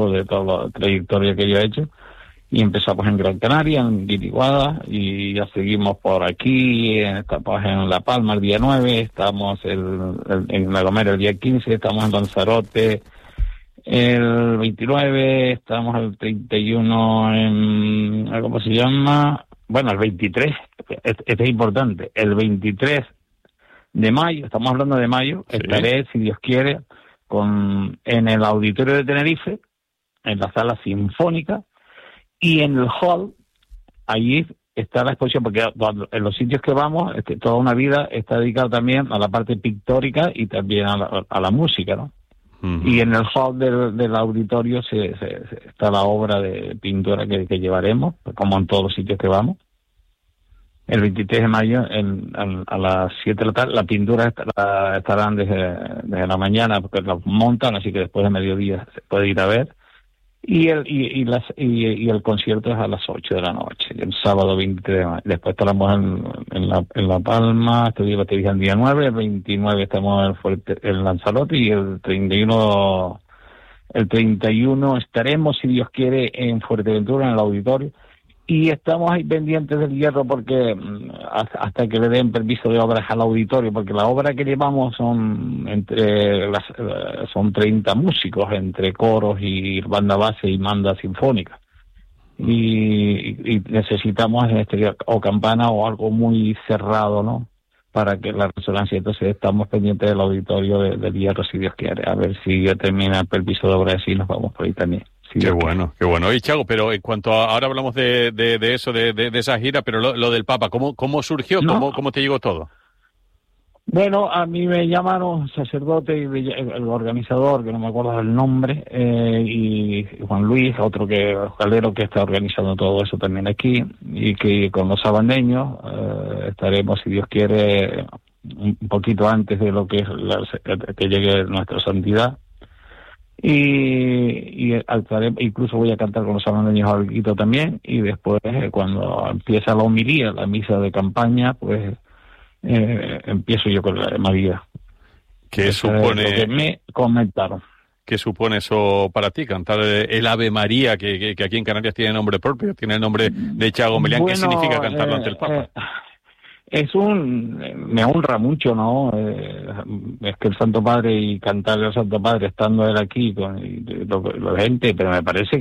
de toda la trayectoria que yo he hecho. Y empezamos en Gran Canaria, en Guiriguada, y ya seguimos por aquí, estamos en La Palma el día 9, estamos en La Gomera el día 15, estamos en Lanzarote el 29, estamos el 31 en, ¿cómo se llama? Bueno, el 23, este es importante, el 23 de mayo, estamos hablando de mayo, sí. Estaré, si Dios quiere, en el Auditorio de Tenerife, en la Sala Sinfónica, y en el hall, allí está la exposición, porque en los sitios que vamos, toda una vida está dedicada también a la parte pictórica y también a la música, ¿no? Uh-huh. Y en el hall del auditorio está la obra de pintura que llevaremos, como en todos los sitios que vamos. El 23 de mayo, a las 7 de la tarde, la pintura estarán desde la mañana, porque la montan, así que después de mediodía se puede ir a ver. Y el concierto es a las 8 de la noche, el sábado 23 de mayo. Después estaremos en La Palma, este día te dije el día 9, el 29 estamos en Lanzarote, y el 31 estaremos, si Dios quiere, en Fuerteventura, en el auditorio. Y estamos ahí pendientes del hierro, porque hasta que le den permiso de obras al auditorio, porque la obra que llevamos son 30 músicos, entre coros y banda base y banda sinfónica. Y necesitamos o campana o algo muy cerrado, ¿no? Para que la resonancia. Entonces estamos pendientes del auditorio del hierro, si Dios quiere, a ver si ya termina el permiso de obras y nos vamos por ahí también. Sí, qué bueno, qué bueno. Oye, Chago, pero en cuanto ahora hablamos de eso, de esa gira, pero lo del Papa, ¿cómo surgió? No. ¿Cómo te llegó todo? Bueno, a mí me llamaron sacerdote y el organizador, que no me acuerdo del nombre, y Juan Luis, otro jalero que está organizando todo eso también aquí, y que con los sabandeños estaremos, si Dios quiere, un poquito antes de lo que es que llegue nuestra santidad. Y incluso voy a cantar con los sabandeños algo también, y después cuando empieza la homilía, la misa de campaña, pues empiezo yo con la de María. ¿Qué supone? Lo que me comentaron. ¿Qué supone eso para ti, cantar el Ave María, que aquí en Canarias tiene nombre propio, tiene el nombre de Chago Melián? ¿Qué significa cantarlo ante el Papa? Me honra mucho, ¿no? Es que el Santo Padre, y cantarle al Santo Padre estando él aquí con la gente, pero me parece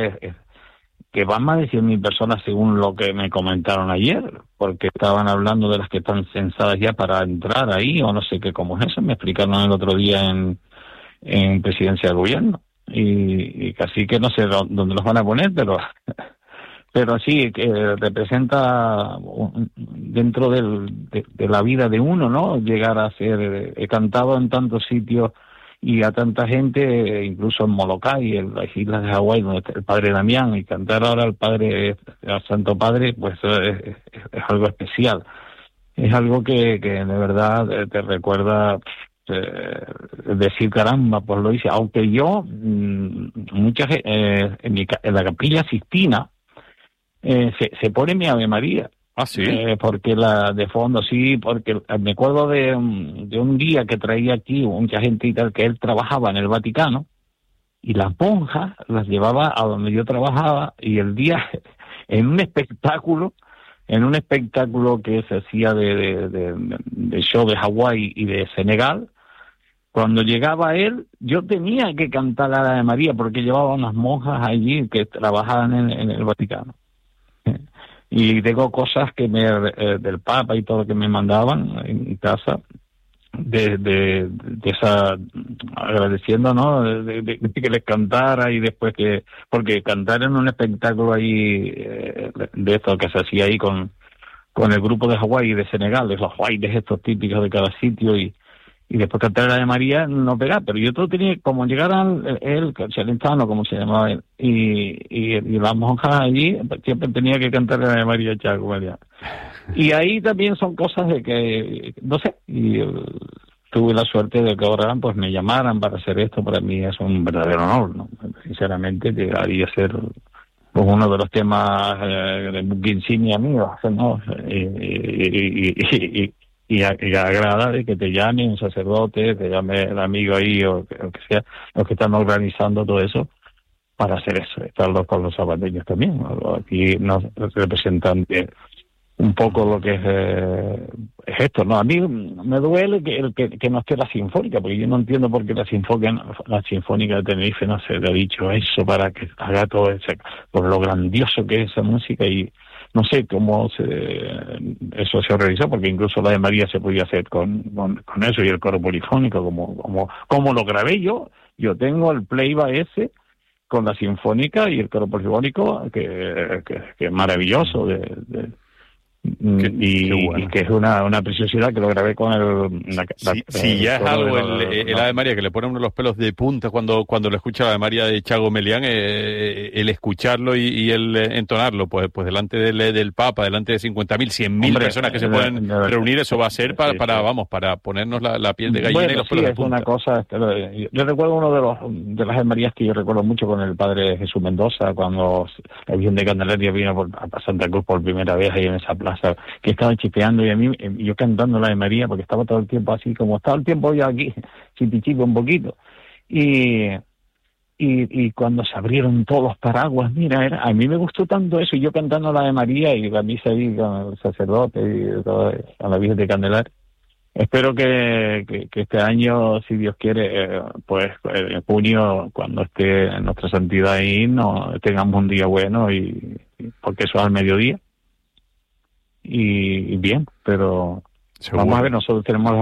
que van más de 100.000 personas según lo que me comentaron ayer, porque estaban hablando de las que están censadas ya para entrar ahí, o no sé qué, cómo es eso, me explicaron el otro día en Presidencia del Gobierno, y casi que no sé dónde los van a poner, pero sí, que representa dentro de la vida de uno, ¿no? Llegar a ser, he cantado en tantos sitios y a tanta gente, incluso en Molokai, en las islas de Hawái, donde está el Padre Damián, y cantar ahora al Santo Padre, pues es algo especial. Es algo que de verdad te recuerda decir, caramba, pues lo hice. Aunque yo, mucha gente, en la Capilla Sixtina, se pone mi Ave María. Ah, sí. Porque la de fondo, sí, porque me acuerdo de un día que traía aquí mucha gente y tal, que él trabajaba en el Vaticano, y las monjas las llevaba a donde yo trabajaba, y el día, en un espectáculo que se hacía de show de Hawái y de Senegal, cuando llegaba él, yo tenía que cantar la Ave María, porque llevaba unas monjas allí que trabajaban en el Vaticano. Y tengo cosas que del Papa y todo lo que me mandaban en casa, de esa, agradeciendo, ¿no? De que les cantara, y después porque cantar en un espectáculo ahí, de esto que se hacía ahí con el grupo de Hawái y de Senegal, de los bailes estos típicos de cada sitio, y después cantar la de María no pegaba, pero yo todo tenía, como llegara el Celentano, como se llamaba él, y las monjas allí, siempre tenía que cantar la de María Chago María. Y ahí también son cosas de que, no sé, y tuve la suerte de que ahora pues me llamaran para hacer esto. Para mí es un verdadero honor, ¿no? Sinceramente, llegaría a ser pues uno de los temas de insignia mío, ¿no? Y agrada de que te llame un sacerdote, te llame el amigo ahí, o que sea, los que están organizando todo eso, para hacer eso. Están con los sabateños también. Aquí nos representan un poco lo que es esto, ¿no? A mí me duele que no esté la Sinfónica, porque yo no entiendo por qué la Sinfónica de Tenerife no se le ha dicho eso para que haga todo ese, por lo grandioso que es esa música, y no sé cómo eso se realizó, porque incluso la de María se podía hacer con eso, y el coro polifónico, como lo grabé yo tengo el playback ese con la Sinfónica y el coro polifónico, que es maravilloso, y que es una preciosidad, que lo grabé con si ya es algo el Ave María que le pone uno los pelos de punta cuando lo escucha la Ave María de Chago Melián, el escucharlo y el entonarlo pues delante del Papa, delante de 50.000, 100.000 personas que se pueden reunir, eso va a ser para ponernos la piel de gallina, y los pelos de punta. Una cosa, yo recuerdo uno de las Ave Marías que yo recuerdo mucho con el padre Jesús Mendoza, cuando la Virgen de Candelaria vino a Santa Cruz por primera vez ahí en esa plaza, que estaba chipeando, y a mí, yo cantando la de María, porque estaba todo el tiempo así, como estaba el tiempo yo aquí, chipichipo un poquito, y cuando se abrieron todos los paraguas, mira, a mí me gustó tanto eso, y yo cantando la de María, y la misa ahí con el sacerdote, y todo, con la Virgen de Candelaria. Espero que este año, si Dios quiere, pues en junio, cuando esté nuestra santidad ahí, tengamos un día bueno, y porque eso es al mediodía. Y bien, pero seguro. Vamos a ver, nosotros tenemos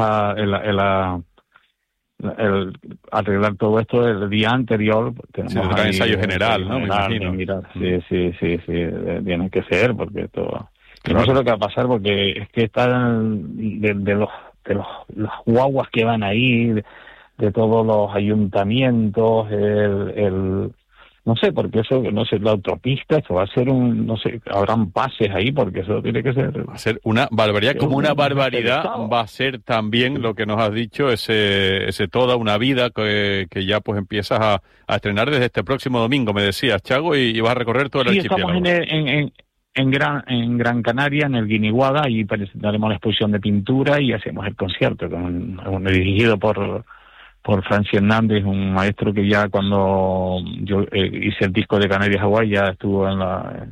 el arreglar todo esto el día anterior. Tenemos un ensayo general, ¿no? Me imagino. Sí, tiene que ser, porque esto... No sé lo que va a pasar, porque es que están de los guaguas que van ahí, de todos los ayuntamientos, no sé, porque eso, no sé, la autopista, eso va a ser no sé, habrán pases ahí, porque eso tiene que ser... Va a ser una barbaridad, como una barbaridad va a ser también lo que nos has dicho, ese Toda una vida que ya pues empiezas a estrenar desde este próximo domingo, me decías, Chago, y vas a recorrer todo el archipiélago. Estamos en Gran Canaria, en el Guiniguada, y presentaremos la exposición de pintura y hacemos el concierto, dirigido por Francis Hernández, un maestro que ya cuando yo hice el disco de Canarias Hawái ya estuvo en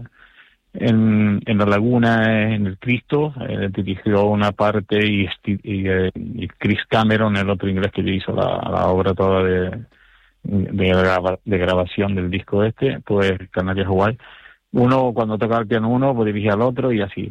la Laguna, en el Cristo, dirigió una parte, y Chris Cameron, el otro inglés, que le hizo la obra toda de grabación del disco pues Canarias Hawái. Uno, cuando toca el piano uno, pues dirige al otro, y así.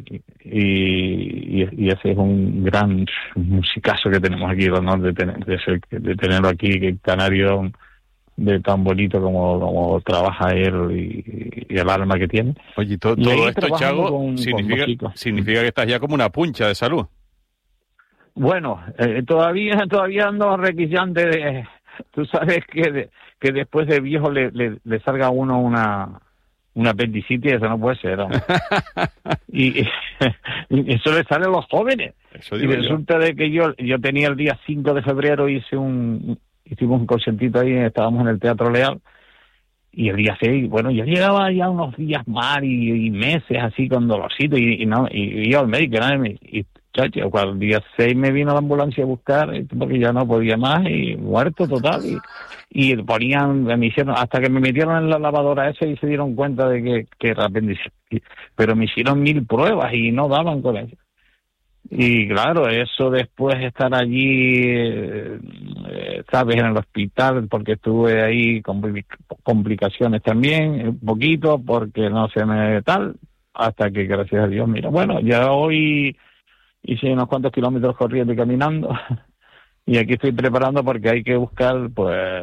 Y ese es un gran musicazo que tenemos aquí, el honor de tenerlo aquí, que Canario, de tan bonito como trabaja él y el alma que tiene. Oye, todo esto, Chago, significa que estás ya como una puncha de salud. Bueno, todavía ando requisante tú sabes que después de viejo le salga a uno una apendicitis, eso no puede ser, ¿no? y eso le sale a los jóvenes. Y resulta de que yo tenía el día 5 de febrero, hicimos un conciertito ahí, estábamos en el Teatro Leal, y el día 6, bueno, yo llegaba ya unos días más y meses así con dolorcito, y iba al médico, y chacho, cuando el día 6 me vino la ambulancia a buscar, porque ya no podía más, y muerto total, y me hicieron, hasta que me metieron en la lavadora esa, y se dieron cuenta de que era apendicitis, pero me hicieron 1000 pruebas y no daban con eso. Y claro, eso después de estar allí, sabes, en el hospital, porque estuve ahí con complicaciones también, un poquito, porque no se me tal, hasta que gracias a Dios, mira, bueno, ya hoy hice unos cuantos kilómetros corriendo y caminando, y aquí estoy preparando, porque hay que buscar pues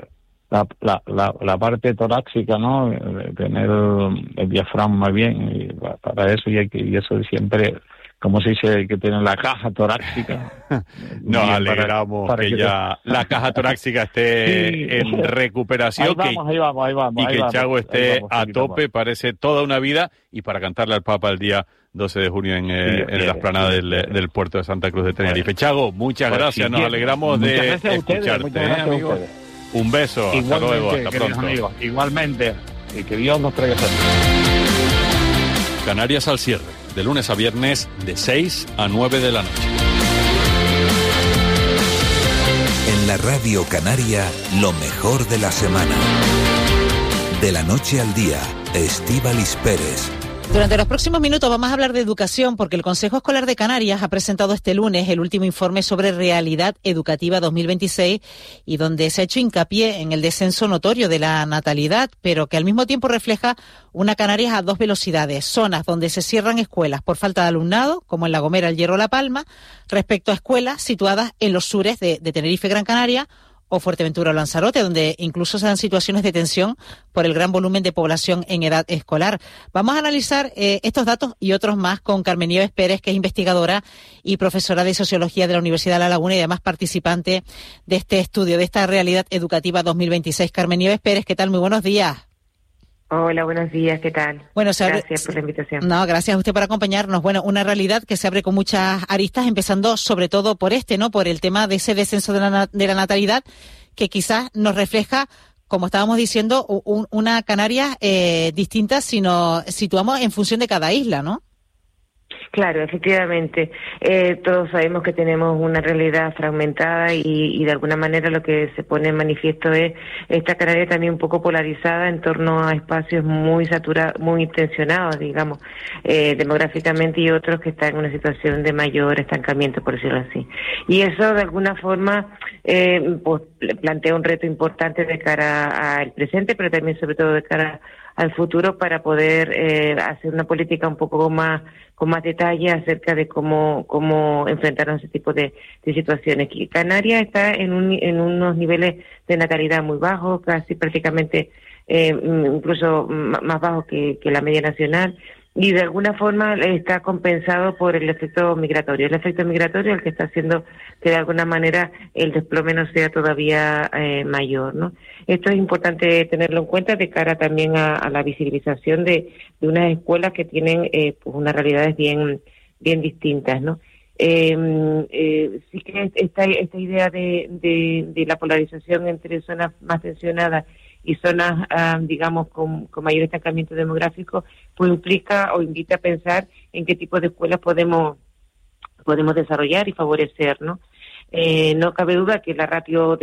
la parte torácica, ¿no? Tener el diafragma bien, y para eso y eso siempre, como se dice, hay que tener la caja torácica. Nos alegramos para que ya la caja torácica esté en recuperación, ahí vamos, y que Chago esté a tope, parece toda una vida, y para cantarle al Papa el día 12 de junio en la explanada del puerto de Santa Cruz de Tenerife. Chago, muchas gracias, nos alegramos de escucharte, amigo. Un beso, hasta luego, hasta pronto. Amigos, igualmente, y que Dios nos traiga salud. Canarias al cierre, de lunes a viernes, de 6 a 9 de la noche. En la Radio Canaria, lo mejor de la semana. De la noche al día, Estíbaliz Pérez. Durante los próximos minutos vamos a hablar de educación porque el Consejo Escolar de Canarias ha presentado este lunes el último informe sobre realidad educativa 2026 y donde se ha hecho hincapié en el descenso notorio de la natalidad, pero que al mismo tiempo refleja una Canarias a dos velocidades, zonas donde se cierran escuelas por falta de alumnado, como en La Gomera, El Hierro, La Palma, respecto a escuelas situadas en los sures de Tenerife y Gran Canaria, o Fuerteventura o Lanzarote, donde incluso se dan situaciones de tensión por el gran volumen de población en edad escolar. Vamos a analizar estos datos y otros más con Carmen Nieves Pérez, que es investigadora y profesora de Sociología de la Universidad de La Laguna y además participante de este estudio, de esta realidad educativa 2026. Carmen Nieves Pérez, ¿qué tal? Muy buenos días. Hola, buenos días, ¿qué tal? Bueno, gracias por la invitación. No, gracias a usted por acompañarnos. Bueno, una realidad que se abre con muchas aristas, empezando sobre todo por por el tema de ese descenso de la natalidad, que quizás nos refleja, como estábamos diciendo, una Canarias distinta si nos situamos en función de cada isla, ¿no? Claro, efectivamente. Todos sabemos que tenemos una realidad fragmentada y de alguna manera lo que se pone en manifiesto es esta Canarias también un poco polarizada en torno a espacios muy saturados, muy tensionados, digamos, demográficamente, y otros que están en una situación de mayor estancamiento, por decirlo así. Y eso de alguna forma pues plantea un reto importante de cara al presente, pero también sobre todo de cara al futuro, para poder hacer una política un poco más con más detalle acerca de cómo enfrentarnos a ese tipo de situaciones. Canarias está en unos niveles de natalidad muy bajos, casi prácticamente incluso más bajos que la media nacional, y de alguna forma está compensado por el efecto migratorio. El efecto migratorio el que está haciendo que de alguna manera el desplome no sea todavía mayor, ¿no? Esto es importante tenerlo en cuenta de cara también a la visibilización de unas escuelas que tienen pues unas realidades bien distintas, ¿no? Sí que esta idea de la polarización entre zonas más tensionadas y zonas, digamos, con mayor estancamiento demográfico, pues implica o invita a pensar en qué tipo de escuelas podemos desarrollar y favorecer, ¿no? No cabe duda que la ratio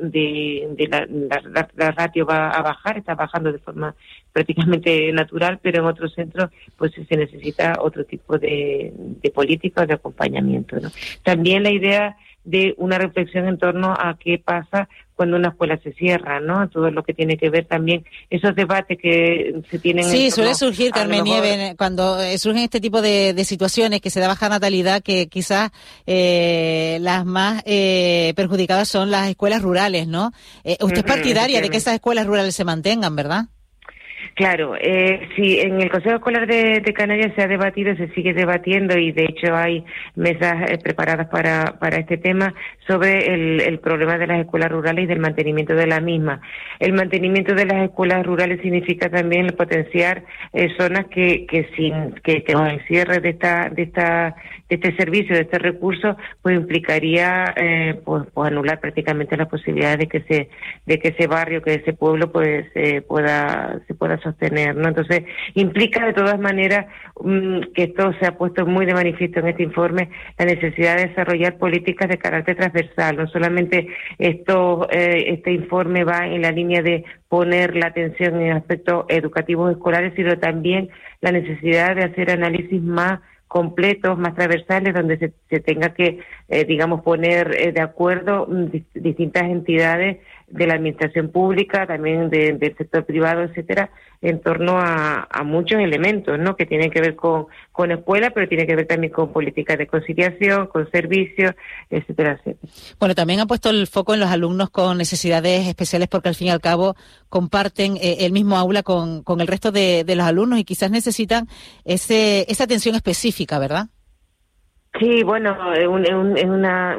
la ratio va a bajar, está bajando de forma prácticamente natural, pero en otros centros pues se necesita otro tipo de política o de acompañamiento, ¿no? También la idea de una reflexión en torno a qué pasa cuando una escuela se cierra, ¿no? Todo lo que tiene que ver también, esos debates que se tienen... Sí, suele surgir, Carmen Nieves, cuando surgen este tipo de situaciones, que se da baja natalidad, que quizás las más perjudicadas son las escuelas rurales, ¿no? Usted es partidaria de que esas escuelas rurales se mantengan, ¿verdad? Claro, sí, en el Consejo Escolar de Canarias se ha debatido, se sigue debatiendo, y de hecho hay mesas preparadas para este tema sobre el problema de las escuelas rurales y del mantenimiento de las mismas. El mantenimiento de las escuelas rurales significa también el potenciar zonas que con el cierre de este servicio, de este recurso, pues implicaría pues anular prácticamente las posibilidades de que ese barrio, que ese pueblo pues se pueda sostener, ¿no? Entonces implica de todas maneras que esto se ha puesto muy de manifiesto en este informe, la necesidad de desarrollar políticas de carácter transversal. No solamente este informe va en la línea de poner la atención en aspectos educativos escolares, sino también la necesidad de hacer análisis más completos, más transversales, donde se tenga que, digamos, poner de acuerdo distintas entidades de la administración pública, también del sector privado, etcétera, en torno a muchos elementos, ¿no? Que tienen que ver con escuela, pero tienen que ver también con políticas de conciliación, con servicios, etcétera, etcétera. Bueno, también ha puesto el foco en los alumnos con necesidades especiales, porque al fin y al cabo comparten el mismo aula con el resto de los alumnos y quizás necesitan esa atención específica, ¿verdad? Sí, bueno, es una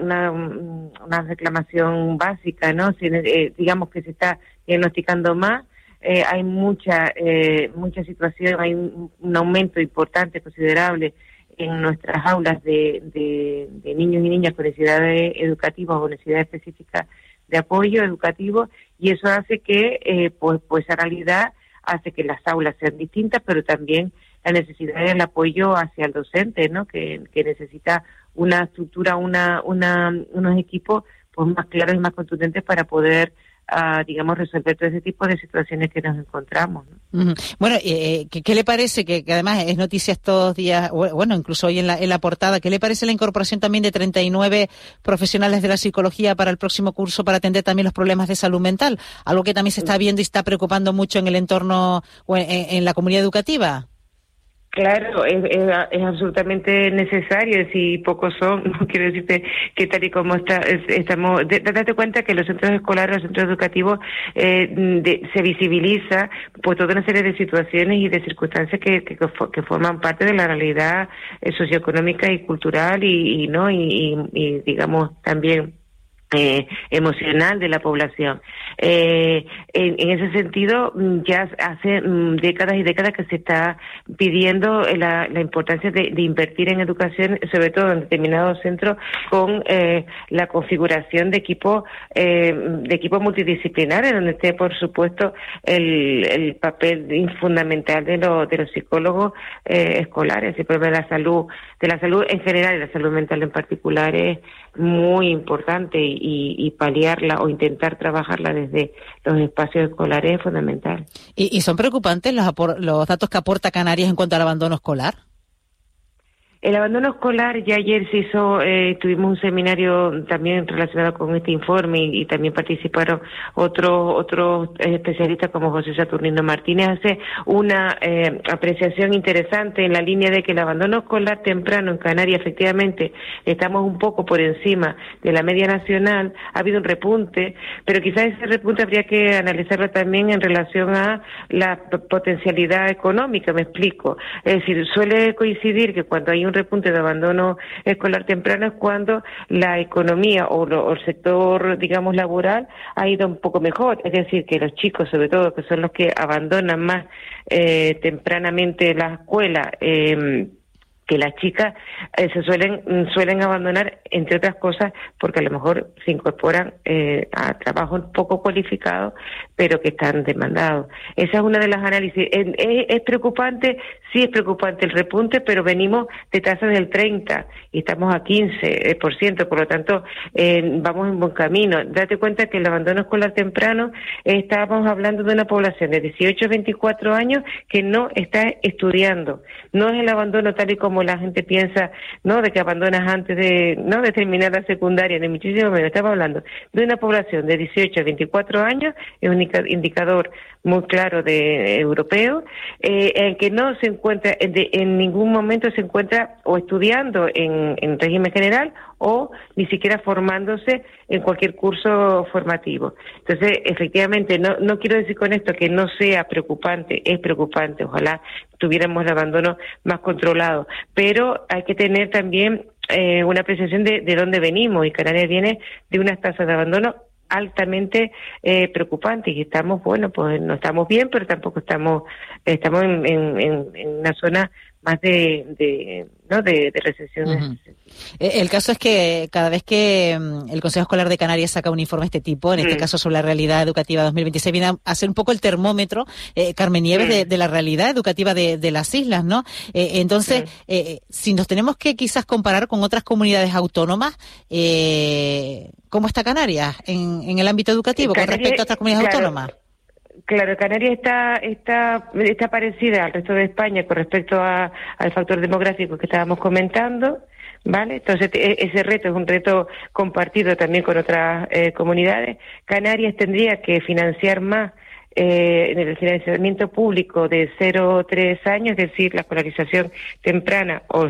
reclamación básica, ¿no? Digamos que se está diagnosticando más, hay mucha situación, hay un aumento importante, considerable en nuestras aulas de niños y niñas con necesidades educativas o necesidades específicas de apoyo educativo, y eso hace que pues esa realidad hace que las aulas sean distintas, pero también la necesidad del apoyo hacia el docente, ¿no? Que necesita una estructura, unos equipos pues más claros y más contundentes para poder digamos, resolver todo ese tipo de situaciones que nos encontramos, ¿no? Bueno, ¿qué le parece, que además es noticia estos días, bueno, incluso hoy en la portada, qué le parece la incorporación también de 39 profesionales de la psicología para el próximo curso para atender también los problemas de salud mental? Algo que también se está viendo y está preocupando mucho en el entorno o en la comunidad educativa. Claro, es absolutamente necesario, si pocos son, no quiero decirte que tal y como estamos, date cuenta que los centros escolares, los centros educativos, se visibiliza pues toda una serie de situaciones y de circunstancias que forman parte de la realidad socioeconómica y cultural y digamos también emocional de la población. En ese sentido, ya hace décadas y décadas que se está pidiendo la importancia de invertir en educación, sobre todo en determinados centros, con la configuración de equipos multidisciplinares, donde esté, por supuesto, el papel fundamental de los psicólogos escolares. El problema de la salud en general y la salud mental en particular es muy importante y paliarla o intentar trabajarla desde los espacios escolares es fundamental. ¿Y son preocupantes los datos que aporta Canarias en cuanto al abandono escolar? El abandono escolar, ya ayer se hizo, tuvimos un seminario también relacionado con este informe y también participaron otros especialistas como José Saturnino Martínez. Hace una apreciación interesante en la línea de que el abandono escolar temprano en Canarias, efectivamente, estamos un poco por encima de la media nacional. Ha habido un repunte, pero quizás ese repunte habría que analizarlo también en relación a la potencialidad económica, me explico. Es decir, suele coincidir que cuando hay un repunte de abandono escolar temprano es cuando la economía o el sector, digamos, laboral ha ido un poco mejor. Es decir, que los chicos, sobre todo, que son los que abandonan más tempranamente la escuela, que las chicas suelen abandonar, entre otras cosas, porque a lo mejor se incorporan a trabajos poco cualificados, pero que están demandados. Esa es una de las análisis. ¿Es preocupante? Sí, es preocupante el repunte, pero venimos de tasas del 30% y estamos a 15%, por lo tanto, vamos en buen camino. Date cuenta que el abandono escolar temprano, estábamos hablando de una población de 18 a 24 años que no está estudiando. No es el abandono tal y como la gente piensa, ¿no?, de que abandonas antes de terminar la secundaria, ni muchísimo menos. Estamos hablando de una población de 18 a 24 años, es un indicador muy claro de europeo, en que no se encuentra, en ningún momento se encuentra o estudiando en régimen general o ni siquiera formándose en cualquier curso formativo. Entonces, efectivamente, no quiero decir con esto que no sea preocupante, es preocupante, ojalá tuviéramos el abandono más controlado, pero hay que tener también una apreciación de dónde venimos, y Canarias viene de unas tasas de abandono altamente preocupantes, y estamos, bueno, pues no estamos bien, pero tampoco estamos en una zona más de recesión. Uh-huh. El caso es que cada vez que el Consejo Escolar de Canarias saca un informe de este tipo, en este caso sobre la realidad educativa 2026, viene a ser un poco el termómetro, Carmen Nieves, de la realidad educativa de las islas, ¿no? Entonces, si nos tenemos que quizás comparar con otras comunidades autónomas, ¿cómo está Canarias en el ámbito educativo con respecto a otras comunidades autónomas? Claro, Canarias está parecida al resto de España con respecto al factor demográfico que estábamos comentando, ¿vale? Entonces, ese reto es un reto compartido también con otras comunidades. Canarias tendría que financiar más en el financiamiento público de 0 a 3 años, es decir, la escolarización temprana, o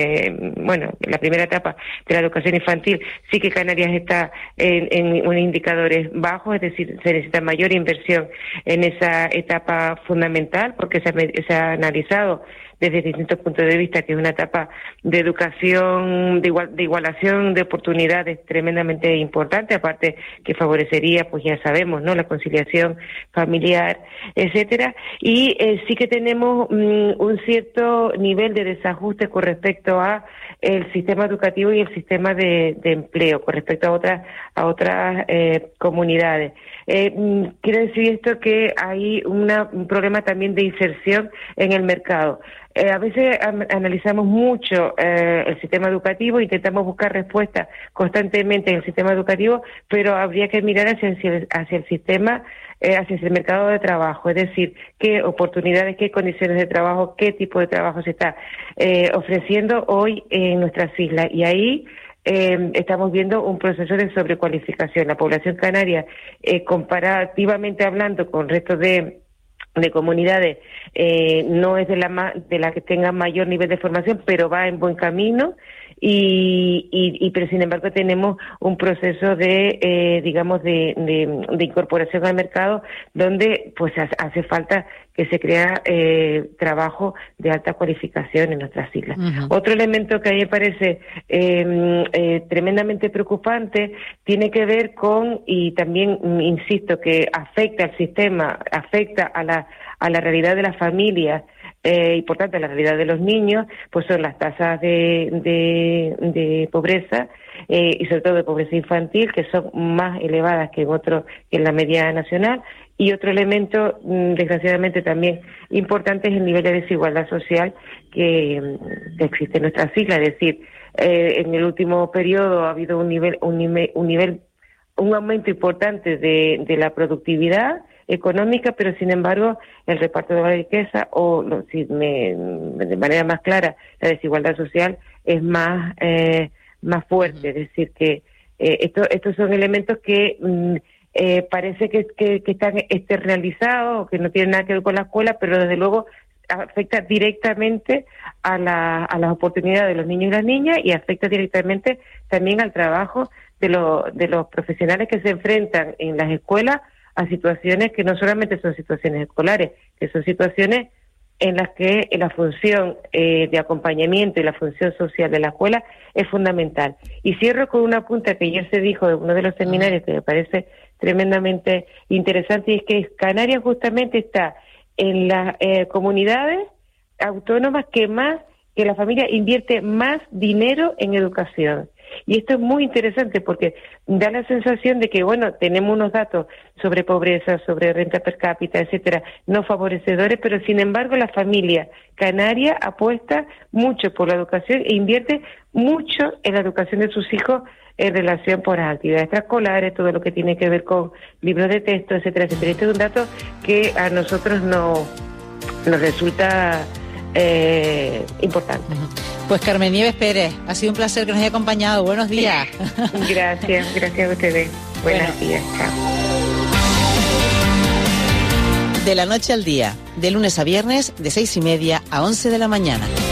la primera etapa de la educación infantil. Sí que Canarias está en indicadores bajos, es decir, se necesita mayor inversión en esa etapa fundamental, porque se ha analizado desde distintos puntos de vista que es una etapa de educación, de igualación de oportunidades tremendamente importante, aparte que favorecería, pues ya sabemos, ¿no?, la conciliación familiar, etcétera, y sí que tenemos un cierto nivel de desajuste con respecto a el sistema educativo y el sistema de empleo con respecto a otras comunidades. Quiero decir esto que hay un problema también de inserción en el mercado. A veces analizamos mucho el sistema educativo, intentamos buscar respuestas constantemente en el sistema educativo, pero habría que mirar hacia el sistema, hacia el mercado de trabajo, es decir, qué oportunidades, qué condiciones de trabajo, qué tipo de trabajo se está ofreciendo hoy en nuestras islas. Y ahí estamos viendo un proceso de sobrecualificación. La población canaria, comparativamente hablando con el resto de comunidades, no es de la que tenga mayor nivel de formación, pero va en buen camino, pero sin embargo tenemos un proceso de incorporación al mercado donde pues hace falta que se crea trabajo de alta cualificación en nuestras islas. Uh-huh. Otro elemento que a mí me parece tremendamente preocupante tiene que ver con, y también insisto que afecta al sistema, afecta a la realidad de las familias, y por tanto a la realidad de los niños, pues son las tasas de pobreza, y sobre todo de pobreza infantil, que son más elevadas que en la media nacional. Y otro elemento, desgraciadamente también importante, es el nivel de desigualdad social que existe en nuestras islas. Es decir, en el último periodo ha habido un aumento importante de la productividad económica, pero sin embargo el reparto de la riqueza, de manera más clara, la desigualdad social es más fuerte. Es decir, que estos son elementos que parece que están externalizados o que no tienen nada que ver con la escuela, pero desde luego afecta directamente a las oportunidades de los niños y las niñas, y afecta directamente también al trabajo de los profesionales que se enfrentan en las escuelas a situaciones que no solamente son situaciones escolares, que son situaciones en las que la función de acompañamiento y la función social de la escuela es fundamental. Y cierro con una punta que ayer se dijo de uno de los seminarios que me parece tremendamente interesante, y es que Canarias justamente está en las comunidades autónomas que la familia invierte más dinero en educación. Y esto es muy interesante porque da la sensación de que, bueno, tenemos unos datos sobre pobreza, sobre renta per cápita, etcétera, no favorecedores, pero sin embargo la familia canaria apuesta mucho por la educación e invierte mucho en la educación de sus hijos en relación por las actividades extraescolares, todo lo que tiene que ver con libros de texto, etcétera, etcétera. Este es un dato que a nosotros nos resulta importante. Pues Carmen Nieves Pérez, ha sido un placer que nos haya acompañado. Buenos días. Gracias a ustedes. Buenos días. Chao. De la noche al día, de lunes a viernes, de 6:30 a 11 de la mañana.